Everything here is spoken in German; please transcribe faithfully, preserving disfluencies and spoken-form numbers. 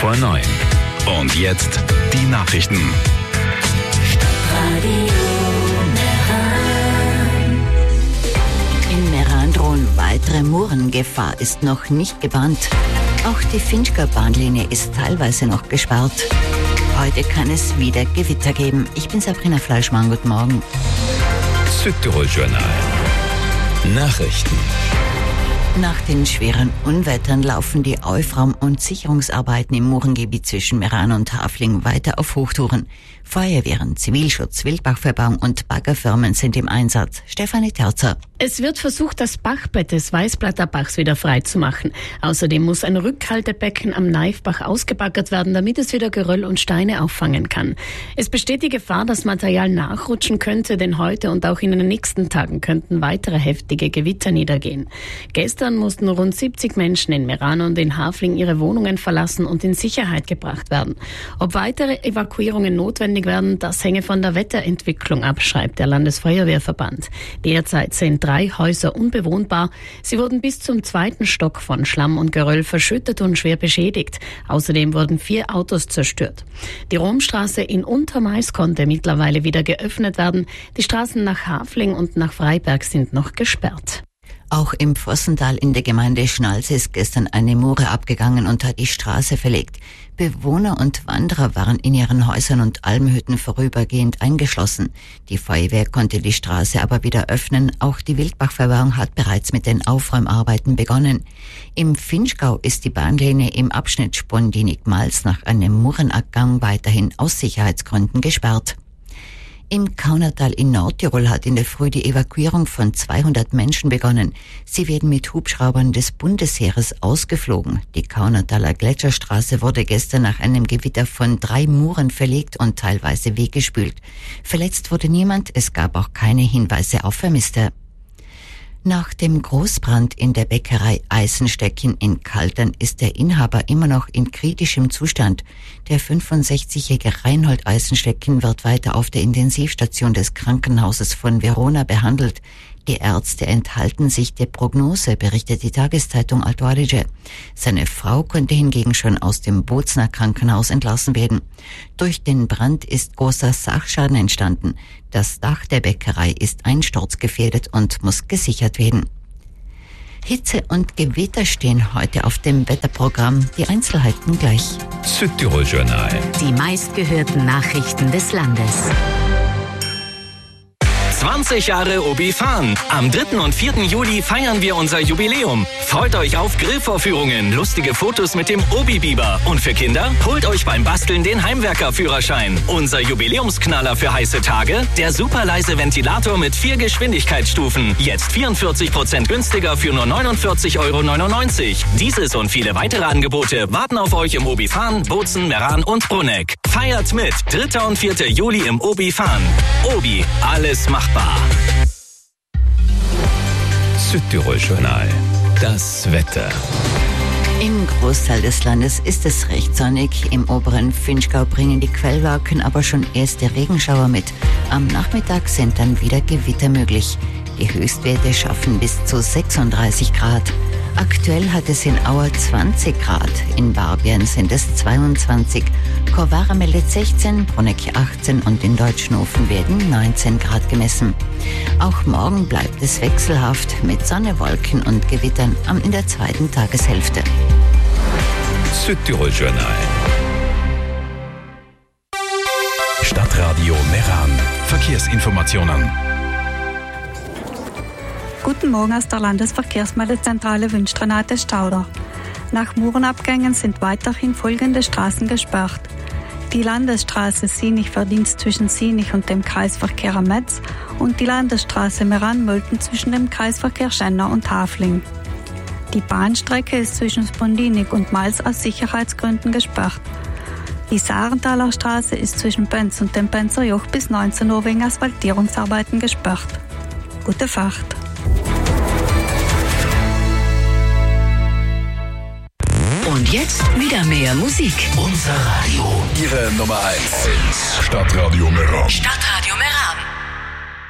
vor neun. Und jetzt die Nachrichten. In Meran drohen weitere Murengefahr ist noch nicht gebannt. Auch die Finchgau-Bahnlinie ist teilweise noch gesperrt. Heute kann es wieder Gewitter geben. Ich bin Sabrina Fleischmann, guten Morgen. Südtirol-Journal. Nachrichten. Nach den schweren Unwettern laufen die Aufraum- und Sicherungsarbeiten im Murengebiet zwischen Meran und Hafling weiter auf Hochtouren. Feuerwehren, Zivilschutz, Wildbachverbauung und Baggerfirmen sind im Einsatz. Stefanie Terzer. Es wird versucht, das Bachbett des Weißblatter Bachs wieder freizumachen. Außerdem muss ein Rückhaltebecken am Naifbach ausgebaggert werden, damit es wieder Geröll und Steine auffangen kann. Es besteht die Gefahr, dass Material nachrutschen könnte, denn heute und auch in den nächsten Tagen könnten weitere heftige Gewitter niedergehen. Gestern mussten rund siebzig Menschen in Meran und in Hafling ihre Wohnungen verlassen und in Sicherheit gebracht werden. Ob weitere Evakuierungen notwendig werden, das hänge von der Wetterentwicklung ab, schreibt der Landesfeuerwehrverband. Derzeit sind drei Häuser unbewohnbar. Sie wurden bis zum zweiten Stock von Schlamm und Geröll verschüttet und schwer beschädigt. Außerdem wurden vier Autos zerstört. Die Romstraße in Untermais konnte mittlerweile wieder geöffnet werden. Die Straßen nach Hafling und nach Freiberg sind noch gesperrt. Auch im Vossental in der Gemeinde Schnalze ist gestern eine Mure abgegangen und hat die Straße verlegt. Bewohner und Wanderer waren in ihren Häusern und Almhütten vorübergehend eingeschlossen. Die Feuerwehr konnte die Straße aber wieder öffnen. Auch die Wildbachverbauung hat bereits mit den Aufräumarbeiten begonnen. Im Finchgau ist die Bahnlinie im Abschnitt Spondinig-Mals nach einem Murenabgang weiterhin aus Sicherheitsgründen gesperrt. Im Kaunertal in Nordtirol hat in der Früh die Evakuierung von zweihundert Menschen begonnen. Sie werden mit Hubschraubern des Bundesheeres ausgeflogen. Die Kaunertaler Gletscherstraße wurde gestern nach einem Gewitter von drei Muren verlegt und teilweise weggespült. Verletzt wurde niemand, es gab auch keine Hinweise auf Vermisste. Nach dem Großbrand in der Bäckerei Eisenstecken in Kaltern ist der Inhaber immer noch in kritischem Zustand. Der fünfundsechzigjährige Reinhold Eisenstecken wird weiter auf der Intensivstation des Krankenhauses von Verona behandelt. Die Ärzte enthalten sich der Prognose, berichtet die Tageszeitung Alto Adige. Seine Frau konnte hingegen schon aus dem Bozner Krankenhaus entlassen werden. Durch den Brand ist großer Sachschaden entstanden. Das Dach der Bäckerei ist einsturzgefährdet und muss gesichert werden. Hitze und Gewitter stehen heute auf dem Wetterprogramm. Die Einzelheiten gleich. Südtirol-Journal. Die meistgehörten Nachrichten des Landes. zwanzig Jahre Obi fahren. Am dritten und vierten Juli feiern wir unser Jubiläum. Freut euch auf Grillvorführungen, lustige Fotos mit dem Obi-Biber. Und für Kinder, holt euch beim Basteln den Heimwerkerführerschein. Unser Jubiläumsknaller für heiße Tage, der super leise Ventilator mit vier Geschwindigkeitsstufen. Jetzt vierundvierzig Prozent günstiger für nur neunundvierzig Euro neunundneunzig. Dieses und viele weitere Angebote warten auf euch im Obi fahren, Bozen, Meran und Bruneck. Feiert mit. dritter und vierter Juli im Obi fahren. Obi, alles machbar. Südtirol-Journal. Das Wetter. Im Großteil des Landes ist es recht sonnig. Im oberen Finchgau bringen die Quellwolken aber schon erste Regenschauer mit. Am Nachmittag sind dann wieder Gewitter möglich. Die Höchstwerte schaffen bis zu sechsunddreißig Grad. Aktuell hat es in Auer zwanzig Grad, in Barbien sind es zweiundzwanzig, Korvara meldet sechzehn, Bruneck achtzehn und in Deutschnofen werden neunzehn Grad gemessen. Auch morgen bleibt es wechselhaft mit Sonne, Wolken und Gewittern am in der zweiten Tageshälfte. Südtirol-Journal. Stadtradio Meran. Verkehrsinformationen. Guten Morgen aus der Landesverkehrsmeldezentrale Wünsch-Renate Stauder. Nach Murenabgängen sind weiterhin folgende Straßen gesperrt. Die Landesstraße Sienich-Verdienst zwischen Sienich und dem Kreisverkehr am Metz und die Landesstraße Meran-Mölten zwischen dem Kreisverkehr Schenna und Hafling. Die Bahnstrecke ist zwischen Spondinig und Mals aus Sicherheitsgründen gesperrt. Die Sarenthaler Straße ist zwischen Benz und dem Benzer Joch bis neunzehn Uhr wegen Asphaltierungsarbeiten gesperrt. Gute Fahrt! Und jetzt wieder mehr Musik. Unser Radio. Ihre Nummer eins. Stadtradio Meran. Stadtradio Meran.